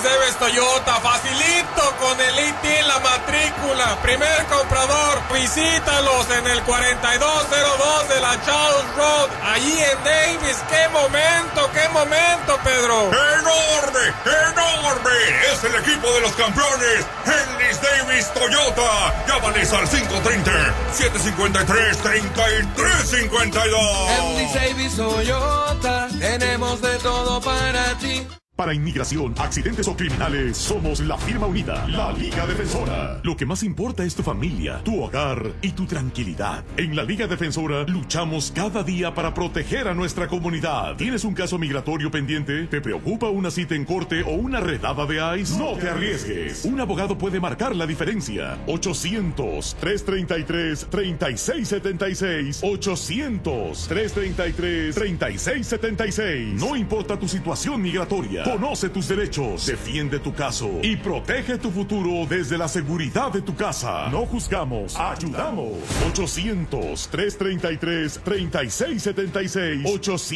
Harley Davidson Toyota, facilito con el IT en la matrícula. Primer comprador, visítalos en el 4202 de la Charles Road, allí en Davis. ¡Qué momento, Pedro! ¡Enorme! Es el equipo de los campeones, Harley Davidson Toyota. Llámales al 530-753-3352. Harley Davidson Toyota, tenemos de todo para ti. Para inmigración, accidentes o criminales, somos la firma unida, la Liga Defensora. Lo que más importa es tu familia, tu hogar y tu tranquilidad. En la Liga Defensora luchamos cada día para proteger a nuestra comunidad. ¿Tienes un caso migratorio pendiente? ¿Te preocupa una cita en corte o una redada de ICE? No te arriesgues. Un abogado puede marcar la diferencia. 800-333-3676. 800-333-3676. No importa tu situación migratoria. Conoce tus derechos, defiende tu caso y protege tu futuro desde la seguridad de tu casa. No juzgamos, ayudamos. 800-333-3676.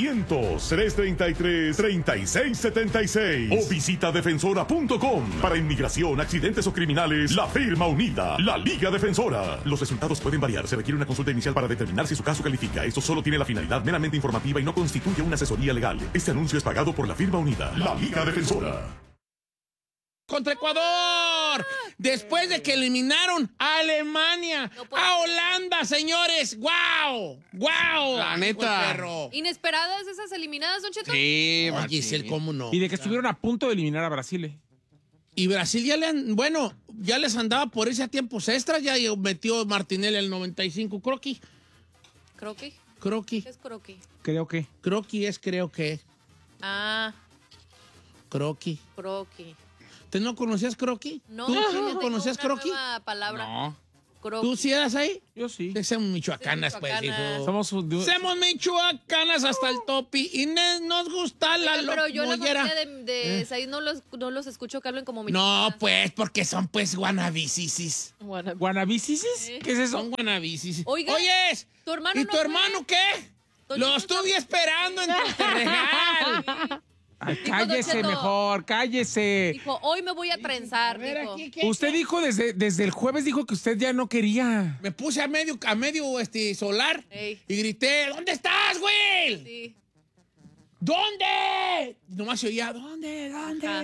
800-333-3676. O visita defensora.com. Para inmigración, accidentes o criminales, la firma unida, la Liga Defensora. Los resultados pueden variar. Se requiere una consulta inicial para determinar si su caso califica. Esto solo tiene la finalidad meramente informativa y no constituye una asesoría legal. Este anuncio es pagado por la firma unida, la Liga Defensora. Contra Ecuador, después de que eliminaron a Alemania, a Holanda, señores. ¡Guau! La neta. ¿Inesperadas esas eliminadas, Don Cheto? Sí, Oye, Giselle, ¿cómo no? Y de que estuvieron a punto de eliminar a Brasil. Y Brasil ya ya les andaba por ese a tiempos extras, ya metió Martinelli el 95. Croqui. ¿Croqui? Croqui. ¿Qué es croqui? Creo que. Croqui es, creo que. Ah. Croqui. Croqui. ¿Tú no conocías croqui? No. ¿Tú conocías croqui? Nueva palabra. No. Croqui. ¿Tú sí eras ahí? Yo sí. Somos michoacanas, Sí, pues, michoacanas. hijo. Somos Somos michoacanas hasta el topi y nos gusta la Oiga, pero yo la mollera. familia de Said no los escucho que hablen como No, mexicanas. pues, porque son, pues, guanabisis. ¿Guanabisis? ¿Qué es eso? Son guanabisis. Oiga, Oyes, ¿tu hermano ¿y no tu fue? hermano qué? Don Lo Cheto estuve está- esperando en Monterreal. Ay, Dijo, cállese Don Cheto. mejor, cállese. Dijo, hoy me voy a trenzar, dijo. Usted dijo desde el jueves, dijo que usted ya no quería. Me puse a medio solar Ey. y grité, ¿dónde estás, Will? Sí. ¿Dónde? Y nomás se oía, ¿dónde? Ajá.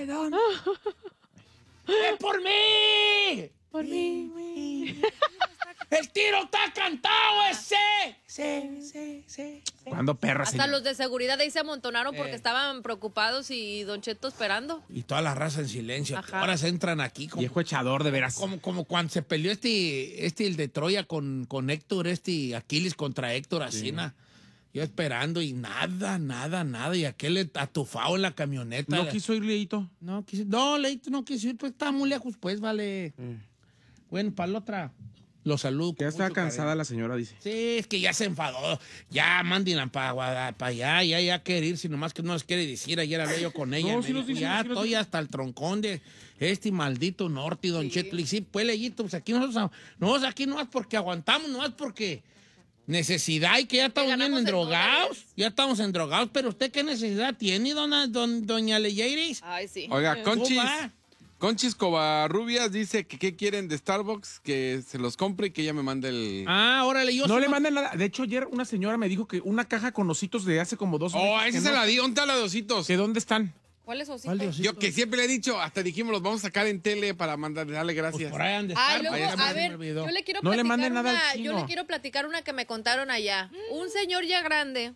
¡Ven por mí! Por mí. ¡El tiro está cantado ese! Sí. ¿Cuándo perra, Hasta señor? los de seguridad ahí se amontonaron porque estaban preocupados y Don Cheto esperando. Y toda la raza en silencio. Ajá. Ahora se entran aquí como, Viejo echador, de veras. como cuando se peleó el de Troya con Héctor, Aquiles contra Héctor Asina. Yo esperando y nada. Y aquel atufado en la camioneta. ¿No quiso ir, Leito? No, Leito no quiso ir, pues está muy lejos, pues, vale. Bueno, para la otra. Lo saludo. Ya con está mucho cansada cariño. la señora, dice. Sí, es que ya se enfadó. Ya, mándenla para allá. Ya quiere ir, si nomás que no les quiere decir. Ayer hablé yo con ella. No, me sí los dijo, dice, ya sí los estoy dice. hasta el troncón de este maldito norte, Don Cheto. Y sí, pues, Leyito, pues aquí nosotros, aquí no es porque aguantamos, no es porque necesidad y que ya estamos bien ganamos en endrogados. dólares. Ya estamos endrogados, pero ¿usted qué necesidad tiene, doña Leyeiris? Ay, sí. Oiga, Conchis. ¿Cómo va? Conchis Covarrubias dice que qué quieren de Starbucks, que se los compre y que ella me mande el... Ah, órale, yo No sí le manden nada. De hecho, ayer una señora me dijo que una caja con ositos de hace como 2 meses. Oh, esa que se no- la di, ¿dónde está la de ositos? ¿Que dónde están? ¿Cuáles ositos? ¿Cuál de osito? Yo que siempre le he dicho, hasta dijimos, los vamos a sacar en tele para darle Pues gracias. por ahí han de Ay, estar, luego, pues, ya a se me ver, olvidó. yo le quiero No le platicar manden nada al una, chino. yo le quiero platicar una que me contaron allá. Un señor ya grande,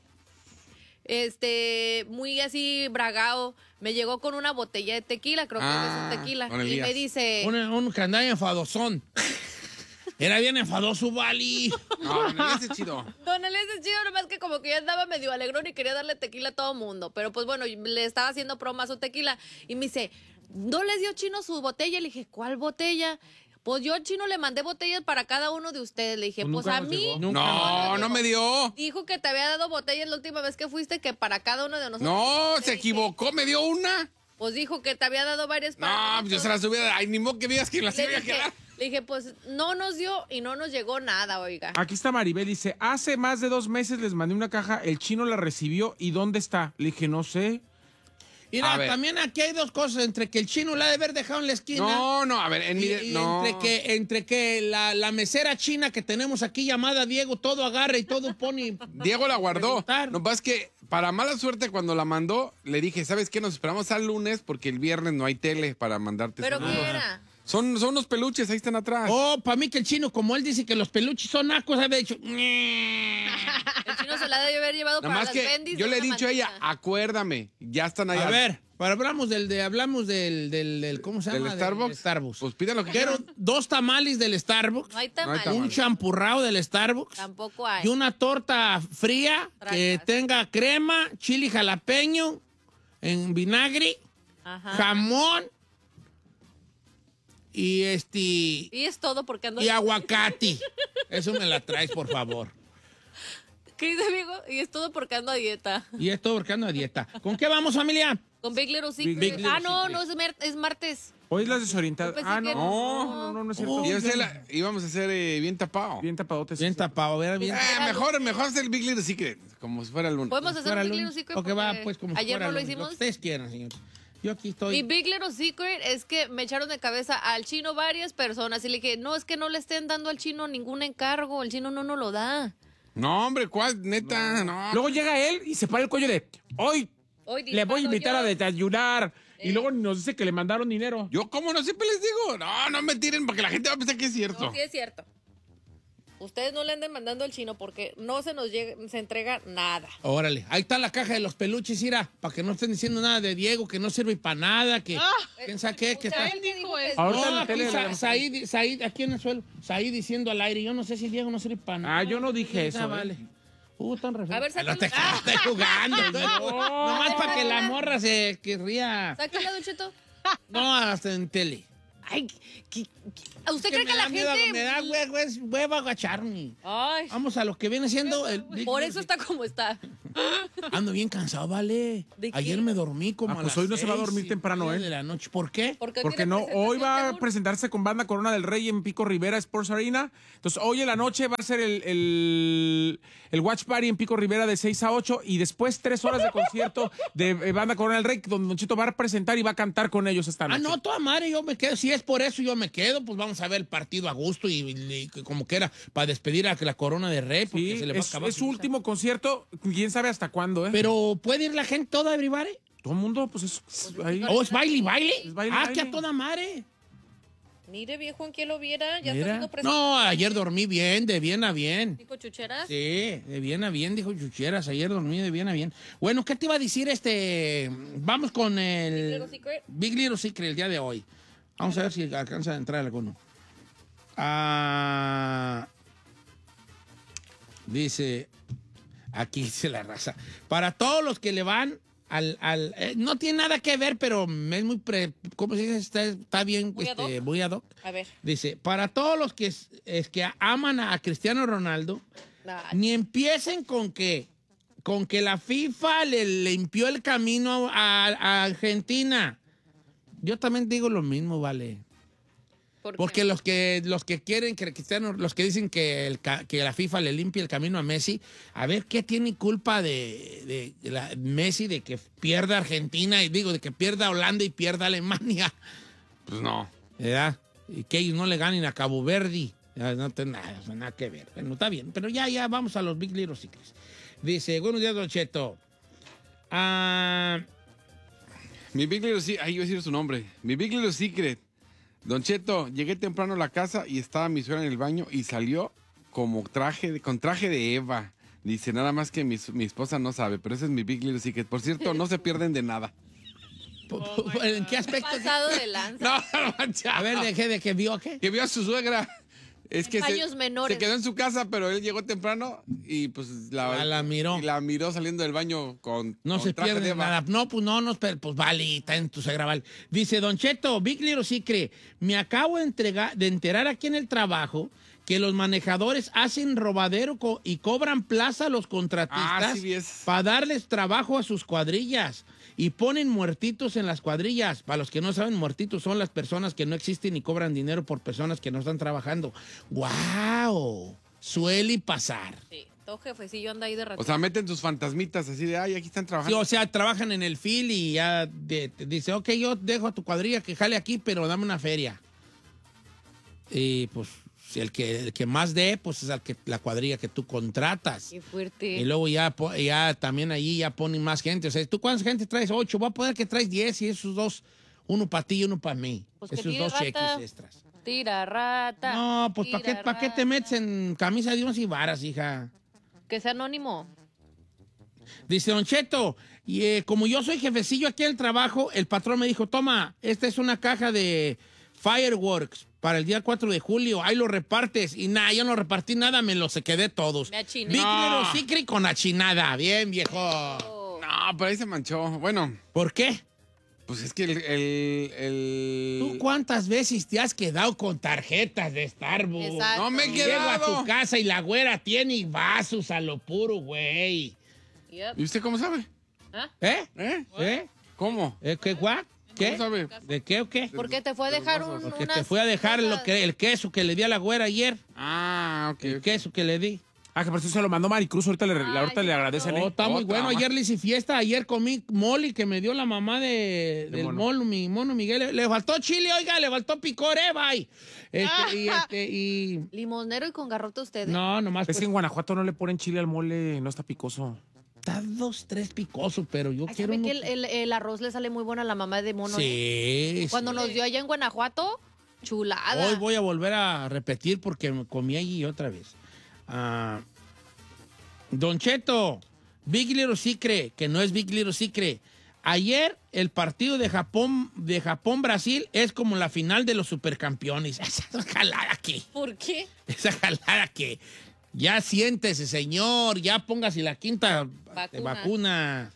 muy así bragao, me llegó con una botella de tequila, creo que es un tequila, don y Elías. me dice, Un que andaba enfadosón. Era bien enfadoso, Vali. No, no, ese es chido. Don Elias es chido, nomás que como que ya andaba medio alegrón y quería darle tequila a todo mundo. Pero pues bueno, le estaba haciendo broma a su tequila. Y me dice, ¿no les dio Chino su botella? Le dije, ¿cuál botella? Pues yo, Chino, le mandé botellas para cada uno de ustedes. Le dije, Pues pues nunca a nos mí... llegó. No me dio. Dijo que te había dado botellas la última vez que fuiste, que para cada uno de nosotros. No, Le se dije, equivocó, me dio una. Pues dijo que te había dado varias para No, nosotros. yo se las hubiera... Ay, ni modo que digas que las Le iba a dije, quedar. le dije, pues no nos dio y no nos llegó nada, oiga. Aquí está Maribel, dice, hace más de 2 meses les mandé una caja, el chino la recibió, ¿y dónde está? Le dije, no sé. Mira, A ver. también aquí hay dos cosas, entre que el chino la ha de haber dejado en la esquina. No, a ver, no. Entre que la mesera china que tenemos aquí llamada Diego todo agarra y todo pone. Diego la guardó. Preguntar. No pasa que, para mala suerte, cuando la mandó, le dije, ¿sabes qué? Nos esperamos al lunes porque el viernes no hay tele para mandarte. ¿Pero saludos. qué era? Son unos peluches, ahí están atrás. Oh, para mí que el chino, como él dice que los peluches son nacos, había dicho. El chino se la debe haber llevado Nada para más las que bendis yo de le he una dicho a ella, manita. acuérdame, ya están ahí. A ver, hablamos del ¿cómo se llama? ¿Del Starbucks? Starbucks. Pues pidan lo que Quiero quieran. 2 tamales del Starbucks. No hay No tamal. hay tamal. Un champurrado del Starbucks. Tampoco hay. Y una torta fría que Tracas. tenga crema, chili jalapeño, en vinagre, Ajá. jamón y Y es todo porque ando... y aguacate. Eso me la traes, por favor. ¿Qué dice, amigo? Y es todo porque ando a dieta. Y esto porque ando a dieta. ¿Con qué vamos, familia? Con Big Little Secret. Big Little No, Secret. es martes. Hoy es la desorientada. Yo pensé Ah, no. que No es cierto. Oh, Íbamos a hacer bien tapado. Bien tapadotes. Bien tapado, a ver, bien. Mejor hacer el Big Little Secret, como si fuera el lunes. Podemos hacer Fuera un Big lunes. Little Secret Ok, va, porque pues como si ayer fuera no lo lunes. hicimos. que ustedes quieran, señor. Yo aquí estoy. Mi Big Little Secret es que me echaron de cabeza al chino varias personas y le dije, no, es que no le estén dando al chino ningún encargo, el chino no nos lo da. No, hombre, ¿cuál? Neta, no. Luego llega él y se para el cuello de, hoy Hoy le voy a invitar yo. a desayunar. Y luego nos dice que le mandaron dinero. Yo, ¿cómo no? Siempre les digo. No me tiren porque la gente va a pensar que es cierto. No, sí es cierto. Ustedes no le anden mandando al chino porque no se nos llega, se entrega nada. Órale, ahí está la caja de los peluches, Ira, para que no estén diciendo nada de Diego, que no sirve para nada, que quién sabe qué, que está. Él dijo eso. Ahorita en No, la aquí tele le- Said, aquí en el suelo, Said diciendo al aire, yo no sé si Diego no sirve para nada. Ah, yo no dije eso, Vale. Tan re A ver, no te sácalo. estoy jugando. Nomás para que la morra se ría. Sáquenla, Don Cheto. No, hasta en tele. Ay, ¿usted cree me que la da miedo, gente...? me da hueva agacharme. Ay, Vamos a lo que viene siendo el Big por Little eso está como está. Ando bien cansado, vale. ¿De qué? Ayer me dormí como Ah, a pues las hoy no se va a 6 dormir temprano, de la noche. ¿Por qué? Porque Porque no, hoy va a presentarse con banda Corona del Rey en Pico Rivera Sports Arena. Entonces, hoy en la noche va a ser el Watch Party en Pico Rivera de 6 a 8 y después 3 horas de concierto de banda Corona del Rey, donde Don Cheto va a presentar y va a cantar con ellos esta noche. No, toda madre, yo me quedo. Si es por eso, yo me quedo. Pues vamos a ver el partido a gusto y como que era para despedir a la Corona de Rey, porque Sí, se le va a es, acabar. es su último concierto, quién sabe hasta cuándo, ¿eh? Pero ¿puede ir la gente toda, everybody? Todo el mundo, pues ahí. ¿O es baile? Es baile, Que a baile. toda madre. Mire, viejo, en quién lo viera, ya está Mira. haciendo presente. No, ayer dormí bien, de bien a bien. Dijo chucheras. Sí, de bien a bien, dijo Chucheras. Ayer dormí de bien a bien. Bueno, ¿qué te iba a decir Vamos con el... Big Little Secret. Big Little Secret el día de hoy. Vamos a ver si alcanza a entrar alguno. Dice... Aquí dice la raza. Para todos los que le van no tiene nada que ver, pero es muy... ¿Cómo se dice? Está bien Muy ad hoc. muy ad hoc. A ver. Dice, para todos los que, que aman a Cristiano Ronaldo, ni empiecen con que la FIFA le limpió el camino a Argentina. Yo también digo lo mismo, vale. Porque los que quieren que Cristiano, los que dicen que la FIFA le limpie el camino a Messi, a ver qué tiene culpa de Messi de que pierda Argentina, y digo, de que pierda Holanda y pierda Alemania. Pues no. ¿Verdad? Y que ellos no le ganen a Cabo Verde. No tiene nada que ver. Bueno, está bien. Pero ya vamos a los Big Little Secrets. Dice, buenos días, Don Cheto. Mi Big Little Secret, ahí iba a decir su nombre. Mi Big Little Secret. Don Cheto, llegué temprano a la casa y estaba mi suegra en el baño y salió como con traje de Eva. Dice, nada más que mi esposa no sabe, pero ese es mi Big Little Secret. Por cierto, no se pierden de nada. ¿En qué aspecto? Pasado de lanza. A ver, ¿de qué vio qué? Que vio a su suegra. Es que Años menores. se quedó en su casa, pero él llegó temprano y pues La miró. y la miró saliendo del baño con No con se traje de pierde Eva. nada. No, pues pues vale, está en tu suegra, vale. Dice, Don Cheto, Big Little Secret, me acabo de enterar aquí en el trabajo que los manejadores hacen robadero y cobran plaza a los contratistas sí es. para darles trabajo a sus cuadrillas. Y ponen muertitos en las cuadrillas. Para los que no saben, muertitos son las personas que no existen y cobran dinero por personas que no están trabajando. ¡Guau! Suele pasar. Sí. Todo jefecillo anda ahí de ratito. O sea, meten tus fantasmitas así de, ay, aquí están Sí, trabajando. o sea, trabajan en el field y ya te dice, ok, yo dejo a tu cuadrilla que jale aquí, pero dame una feria. Y pues, si el que más dé, pues es la cuadrilla que tú contratas. Qué fuerte. Y luego ya también ahí ya ponen más gente. O sea, ¿tú cuánta gente traes? 8. Voy a poner que traes 10 y esos dos, uno para ti y uno para mí. Pues que esos tire dos rata. cheques extras. Tira rata. No, pues tira ¿para qué te rata. metes en camisa de 11 varas, hija? Que sea anónimo. Dice Don Cheto, y como yo soy jefecillo aquí en el trabajo, el patrón me dijo, toma, esta es una caja de fireworks para el día 4 de julio, ahí lo repartes. Y nada, yo no repartí nada, me los quedé todos. Me achiné. Big No. Little Secret con achinada, bien viejo. No, pero ahí se manchó. Bueno, ¿Por qué? pues es que el... ¿Tú cuántas veces te has quedado con tarjetas de Starbucks? Exacto. No me he Llego a quedado. tu casa y la güera tiene vasos a lo puro, güey. Yep. ¿Y usted cómo sabe? ¿Ah? ¿Eh? ¿Eh? ¿Eh? ¿Cómo? ¿Qué, guá? ¿Qué? ¿Cómo sabe? ¿De qué o qué? ¿Por qué te fue a dejar Porque unas te fui a dejar cosas? el queso que le di a la güera ayer. Ah, ok. El queso que le di. Ah, que por eso se lo mandó Maricruz. Ahorita Ay, le sí, agradecen. Oh, está muy Otra bueno. más. Ayer le hice fiesta. Ayer comí mole que me dio la mamá del mono. mi mono Miguel. Le faltó chile, oiga, le faltó picor, bye. Y Limonero y con garrote ustedes. no, nomás Es pues, que en Guanajuato no le ponen chile al mole, no está picoso. está 2, 3 picosos, pero yo Ay, quiero ¿sabe uno que el arroz le sale muy bueno a la mamá de mono? Sí, Cuando sí. nos dio allá en Guanajuato, chulada. Hoy voy a volver a repetir porque me comí allí otra vez. Don Cheto, Big Little Secret, que no es Big Little Secret. Ayer el partido de Japón-Brasil es como la final de los supercampeones. Esa jalada que, ¿Por qué? esa jalada que. Ya siéntese, señor, ya póngase la quinta vacuna.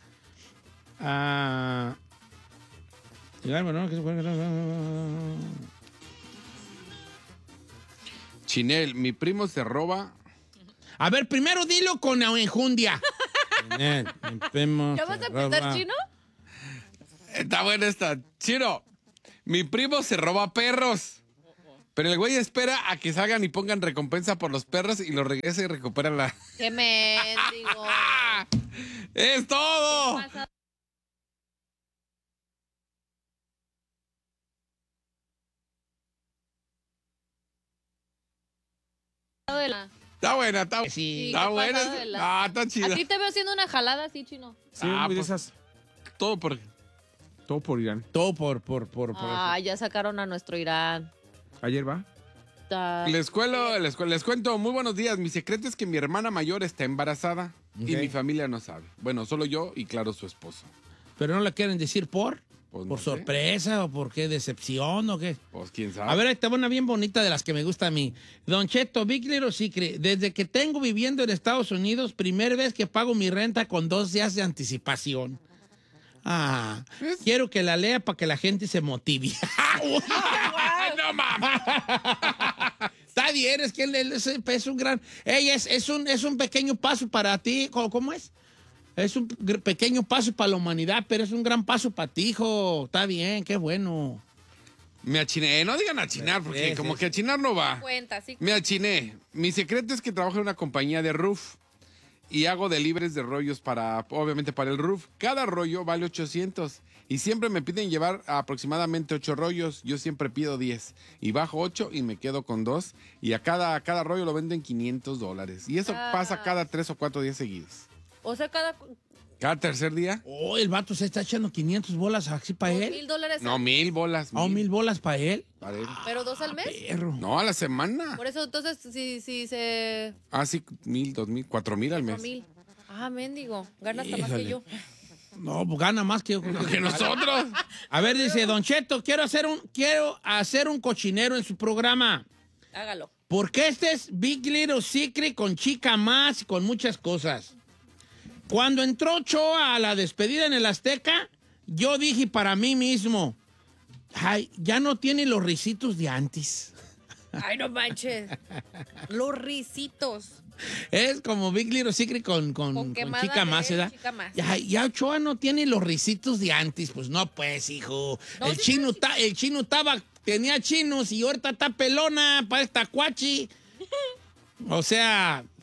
Chinel, mi primo se roba... A ver, primero dilo con enjundia. ¿Ya vas a empezar, chino? Está buena esta. Chino, mi primo se roba perros. Pero el güey espera a que salgan y pongan recompensa por los perros y los regresa y recupera la... ¡Qué mendigo! ¡Es todo! Está buena, está, Sí. está qué buena. pasado de la- Ah, está chida. A ti te veo haciendo una jalada así, chino. Sí, Ah, muy de pues- esas. Todo por... Todo por Irán. Todo por Ah, ya sacaron a nuestro Irán. Ayer va. Les cuento, muy buenos días. Mi secreto es que mi hermana mayor está embarazada y Ok. mi familia no sabe. Bueno, solo yo y claro, su esposo. Pero no le quieren decir por Pues no sé. sorpresa o por qué decepción o qué. Pues quién sabe. A ver, esta una bien bonita de las que me gusta a mí. Don Cheto, Big Little Secret. Desde que tengo viviendo en Estados Unidos, primera vez que pago mi renta con 2 días de anticipación. Ah, quiero que la lea para que la gente se motive. ¡No mames! Está bien, es que él es un gran... Ella es un pequeño paso para ti. ¿Cómo es? Es un pequeño paso para la humanidad, pero es un gran paso para ti, hijo. Está bien, qué bueno. Me achiné. No digan achinar, porque Sí, como sí, que achinar no va. Cuenta, sí. Me achiné. Mi secreto es que trabajo en una compañía de roof y hago deliveries de rollos obviamente para el roof. Cada rollo vale 800 y siempre me piden llevar aproximadamente 8 rollos. Yo siempre pido 10 y bajo 8 y me quedo con 2 y a cada rollo lo venden $500 y eso pasa cada 3 o 4 días seguidos. O sea, cada Cada tercer día. Oh, el vato se está echando 500 bolas así para él. $1,000. No, 1000 bolas. Oh, 1000 bolas para él. Para él. ¿Pero 2 al mes? Perro. No, a la semana. Por eso, entonces, si se... Ah, sí, 1000, 2000, 4000 al mes. 4,000. Ah, mendigo. Gana hasta más que Híjole. yo. No, pues gana más que yo. Que nosotros. A ver, dice Don Cheto, quiero hacer un cochinero en su programa. Hágalo. Porque este es Big Little Secret con chica más y con muchas cosas. Cuando entró Ochoa a la despedida en el Azteca, yo dije para mí mismo, ay, ya no tiene los risitos de antes. Ay, no manches. Los risitos. Es como Big Little Secret con quemada chica de más, ¿verdad? chica más. Ya Ochoa no tiene los risitos de antes. Pues no, pues, hijo. No, el sí, chino tenía chinos y ahorita está pelona para esta cuachi. O sea,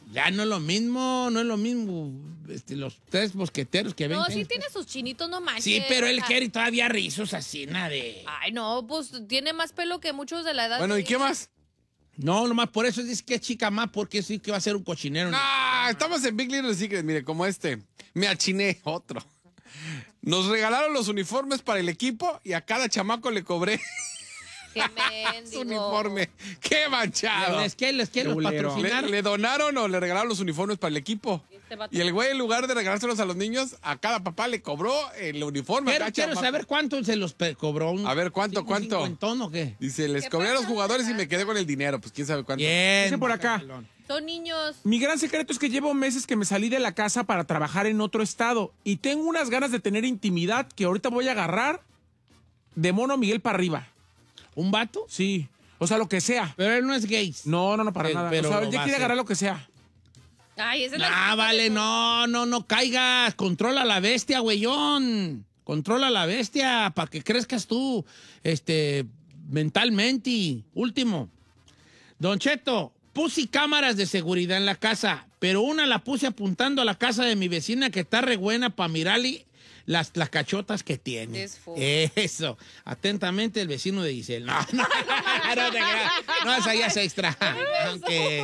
Ya no es lo mismo, los 3 mosqueteros que ven. No, sí tiene sus chinitos, no manches. Sí, pero él quiere todavía rizos así, nada de... Ay, no, pues tiene más pelo que muchos de la edad. Bueno, de ¿y qué más? No, nomás por eso dice que es chica más, porque sí que va a ser un cochinero. No, estamos en Big Little Secret, mire, como me achiné, otro. Nos regalaron los uniformes para el equipo y a cada chamaco le cobré Qué mendigo. su uniforme. ¡Qué manchado! ¿Les los patrocinaron? ¿Le donaron o le regalaron los uniformes para el equipo? vato. Y el güey, en lugar de regalárselos a los niños, a cada papá le cobró el uniforme. Quiero saber cuánto se los cobró. A ver, ¿cuánto? ¿Cincuentón o qué? Dice, les cobré a los jugadores y me quedé con el dinero. Pues quién sabe cuánto. Bien. Dice por acá. Son niños. Mi gran secreto es que llevo meses que me salí de la casa para trabajar en otro estado y tengo unas ganas de tener intimidad que ahorita voy a agarrar de Mono Miguel para arriba. ¿Un vato? Sí. O sea, lo que sea. Pero él no es gay. No, para nada. pero o sea, lo ya va a quiere hacer. agarrar lo que sea. Ay, esa es Ah, vale, no caigas. Controla la bestia, güeyón. Controla la bestia para que crezcas tú, mentalmente. Último. Don Cheto, puse cámaras de seguridad en la casa, pero una la puse apuntando a la casa de mi vecina que está re buena para mirarle las cachotas que tiene. Eso. Atentamente, el vecino de Giselle. No te creas. No, esa ya es extra. Aunque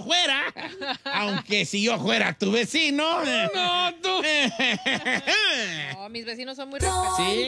si yo fuera tu vecino. No, tú. No, mis vecinos son muy respetuosos. Sí.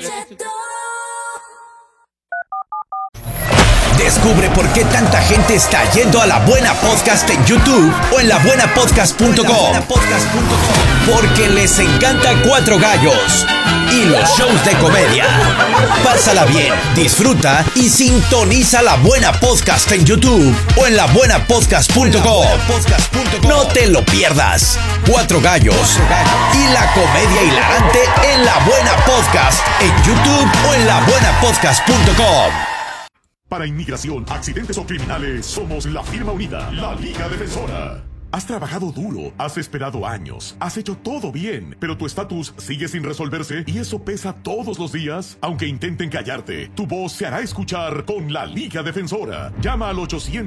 Descubre por qué tanta gente está yendo a La Buena Podcast en YouTube o en labuenapodcast.com. Porque les encanta Cuatro Gallos y los shows de comedia. Pásala bien, disfruta y sintoniza La Buena Podcast en YouTube o en labuenapodcast.com. No te lo pierdas. Cuatro Gallos y la comedia hilarante en La Buena Podcast en YouTube o en labuenapodcast.com. Para inmigración, accidentes o criminales, somos la firma unida, la Liga Defensora. Has trabajado duro, has esperado años, has hecho todo bien, pero tu estatus sigue sin resolverse y eso pesa todos los días. Aunque intenten callarte, tu voz se hará escuchar con la Liga Defensora. Llama al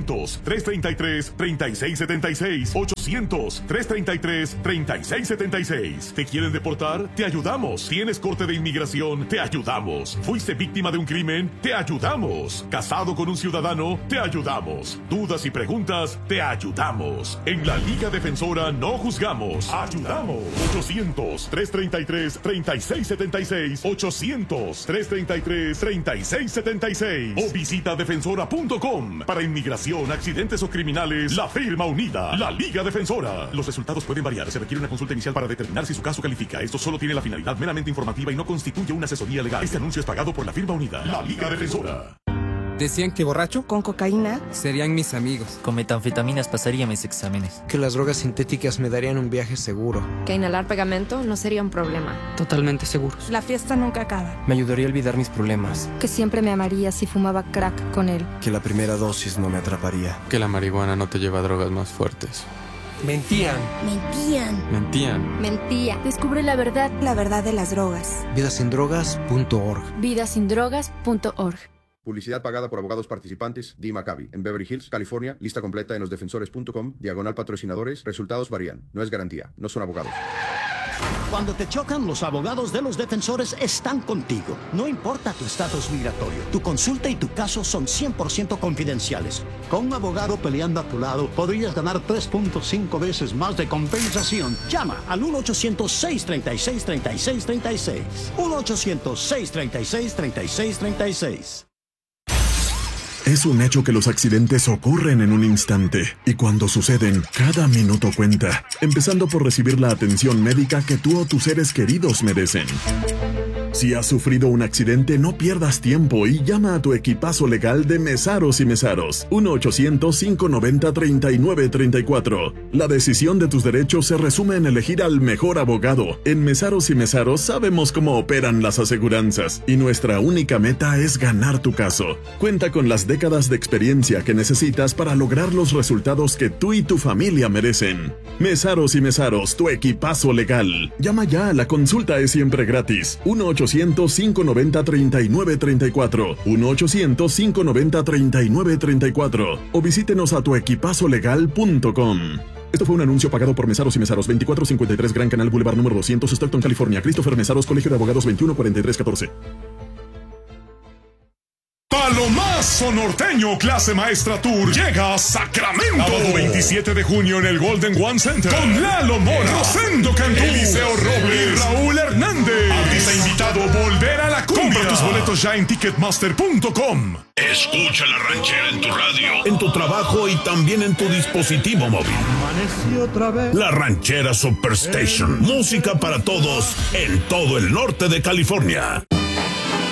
800-333-3676. 800-333-3676. ¿Te quieren deportar? Te ayudamos. ¿Tienes corte de inmigración? Te ayudamos. ¿Fuiste víctima de un crimen? Te ayudamos. ¿Casado con un ciudadano? Te ayudamos. ¿Dudas y preguntas? Te ayudamos. En la Liga Defensora no juzgamos, ayudamos. 800-333-3676. 800-333-3676. O visita defensora.com. Para inmigración, accidentes o criminales, la firma unida, la Liga Defensora. Los resultados pueden variar. Se requiere una consulta inicial para determinar si su caso califica. Esto solo tiene la finalidad meramente informativa y no constituye una asesoría legal. Este anuncio es pagado por la firma unida, la Liga Defensora. Decían que borracho con cocaína serían mis amigos. Con metanfetaminas pasaría mis exámenes. Que las drogas sintéticas me darían un viaje seguro. Que inhalar pegamento no sería un problema. Totalmente seguros. La fiesta nunca acaba. Me ayudaría a olvidar mis problemas. Que siempre me amaría si fumaba crack con él. Que la primera dosis no me atraparía. Que la marihuana no te lleva a drogas más fuertes. Mentían. Mentía. Descubre la verdad de las drogas. Vidasindrogas.org. Vidasindrogas.org. Publicidad pagada por abogados participantes. Dee Maccabi, en Beverly Hills, California. Lista completa en losdefensores.com. /patrocinadores. Resultados varían. No es garantía. No son abogados. Cuando te chocan, los abogados de los defensores están contigo. No importa tu estatus migratorio. Tu consulta y tu caso son 100% confidenciales. Con un abogado peleando a tu lado, podrías ganar 3.5 veces más de compensación. Llama al 1-800-636-3636. 1-800-636-3636. Es un hecho que los accidentes ocurren en un instante y cuando suceden, cada minuto cuenta, empezando por recibir la atención médica que tú o tus seres queridos merecen. Si has sufrido un accidente, no pierdas tiempo y llama a tu equipazo legal de Mesaros y Mesaros. 1-800-590-3934. La decisión de tus derechos se resume en elegir al mejor abogado. En Mesaros y Mesaros sabemos cómo operan las aseguranzas y nuestra única meta es ganar tu caso. Cuenta con las décadas de experiencia que necesitas para lograr los resultados que tú y tu familia merecen. Mesaros y Mesaros, tu equipazo legal. Llama ya, la consulta es siempre gratis. 1-800-590-3934. 1-800-590-3934. O visítenos a tuequipazolegal.com. Esto fue un anuncio pagado por Mesaros y Mesaros. 2453 Gran Canal Boulevard número 200, Stockton, California. Christopher Mesaros, Colegio de Abogados 214314. Palomazo Norteño Clase Maestra Tour llega a Sacramento. Sábado 27 de junio en el Golden One Center. Con Lalo Mora, Rosendo Cantú, Eliseo Robles y Raúl Hernández. Artista invitado Volver a la Cumbia. Compra tus boletos ya en Ticketmaster.com. Escucha La Ranchera en tu radio, en tu trabajo y también en tu dispositivo móvil. La Ranchera Superstation. Música para todos en todo el norte de California.